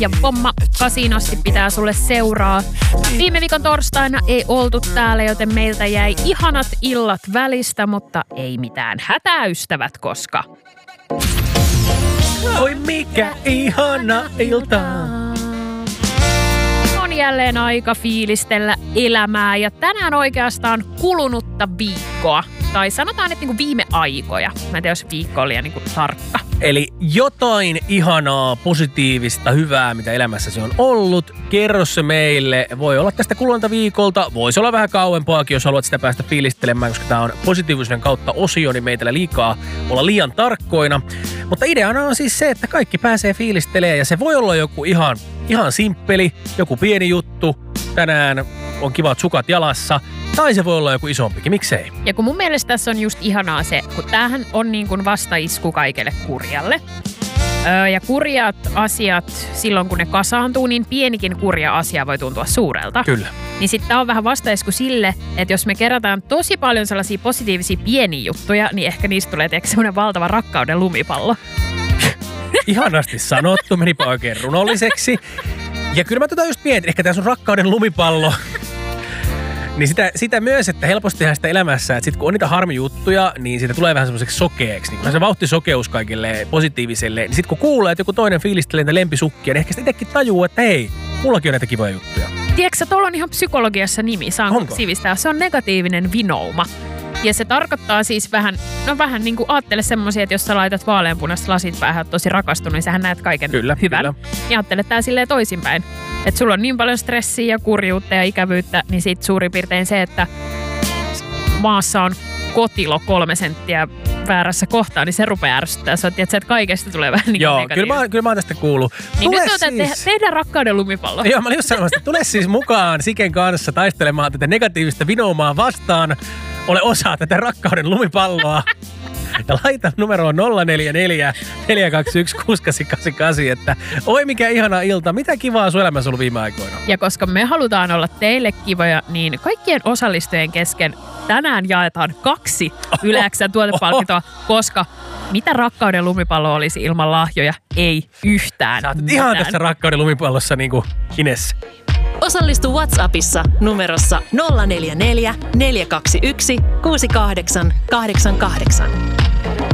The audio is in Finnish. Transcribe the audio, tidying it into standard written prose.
ja pomma 8 asti pitää sulle seuraa. Viime viikon torstaina ei oltu täällä, joten meiltä jäi ihanat illat välistä, mutta ei mitään hätää, ystävät, koska... Oi mikä ihana ilta. On jälleen aika fiilistellä elämää ja tänään oikeastaan kulunutta viikkoa. Tai sanotaan, että niinku viime aikoja. Mä en tiedä, jos viikko oli niinku tarkka. Eli jotain ihanaa, positiivista, hyvää, mitä elämässäsi on ollut. Kerro se meille. Voi olla tästä kuluvalta viikolta. Voisi olla vähän kauempaakin, jos haluat sitä päästä fiilistelemään, koska tämä on positiivisuuden kautta osio, niin meitä liikaa olla liian tarkkoina. Mutta ideana on siis se, että kaikki pääsee fiilistelemään ja se voi olla joku ihan simppeli, joku pieni juttu. Tänään on kivat sukat jalassa. Tai se voi olla joku isompikin, miksei? Ja kun mun mielestä tässä on just ihanaa se, kun tämähän on niin kuin vastaisku kaikelle kurjalle. Ja kurjat asiat, silloin kun ne kasaantuu, niin pienikin kurja asia voi tuntua suurelta. Kyllä. Niin sitten tämä on vähän vastaisku sille, että jos me kerätään tosi paljon sellaisia positiivisia pieniä juttuja, niin ehkä niistä tulee semmoinen valtava rakkauden lumipallo. Ihanasti sanottu, menipä oikein runolliseksi. Ja kyllä mä just mietin, ehkä tämä sun rakkauden lumipallo... Niin sitä myös, että helpostihan sitä elämässä, että sit kun on niitä harmijuttuja, niin siitä tulee vähän semmoiseksi sokeeksi. Niin kun se vauhtisokeus kaikille positiiviselle, niin sit kun kuulee, että joku toinen fiilistelee niitä lempisukkia, niin ehkä sitä itsekin tajuu, että hei, mullakin on näitä kivoja juttuja. Tiedätkö, tuolla on ihan psykologiassa nimi, saanko sivistää? Se on negatiivinen vinouma. Ja se tarkoittaa siis vähän niin kuin ajattele semmoisia, että jos sä laitat vaaleanpunaiset lasit päähän, tosi rakastunut, niin sähän näet kaiken hyvän. Kyllä. Ja ajattele tää silleen toisinpäin. Että sulla on niin paljon stressiä ja kurjuutta ja ikävyyttä, niin sit suurin piirtein se, että maassa on kotilo 3 senttiä väärässä kohtaa, niin se rupeaa ärsyttää. Sä tiedät, että kaikesta tulee vähän niin joo, kyllä mä oon tästä kuullut. Niin nyt tehdään rakkauden lumipallo. Joo, mä olin just sanomassa, että tule siis mukaan Siken kanssa taistelemaan tätä negatiivista vinoumaa vastaan. Ole osa tätä rakkauden lumipalloa. Ja laita numeroon 044 421 6888, että oi mikä ihana ilta, mitä kivaa sun elämässä ollut viime aikoina. Ja koska me halutaan olla teille kivoja, niin kaikkien osallistujien kesken tänään jaetaan 2 Yle X:n tuotepalkintoa, koska mitä rakkauden lumipallo olisi ilman lahjoja? Ei yhtään. Sä oot ihan tässä rakkauden lumipallossa niinku Inessä. Osallistu WhatsAppissa numerossa 044 421 6888.